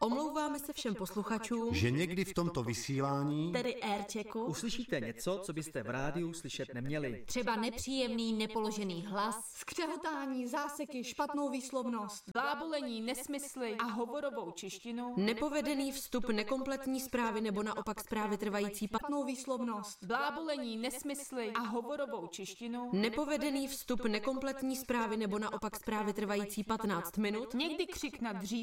Omlouváme se všem posluchačům, že někdy v tomto vysílání, tedy airchecku, uslyšíte něco, co byste v rádiu slyšet neměli. třeba nepříjemný nepoložený hlas, skřehotání, záseky, špatnou výslovnost, blábolení, nesmysly a hovorovou češtinu, nepovedený vstup, nekompletní zprávy nebo naopak zprávy trvající špatnou výslovnost, blábolení, nesmysly a hovorovou češtinu, nepovedený vstup, nekompletní zprávy nebo naopak zprávy trvající 15 minut, někdy křik na dříví,